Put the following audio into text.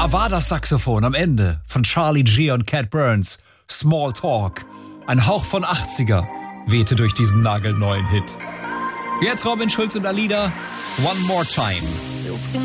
Da war das Saxophon am Ende von Charlie G und Cat Burns. Small Talk. Ein Hauch von 80er wehte durch diesen nagelneuen Hit. Jetzt Robin Schulz und Alida. One More Time.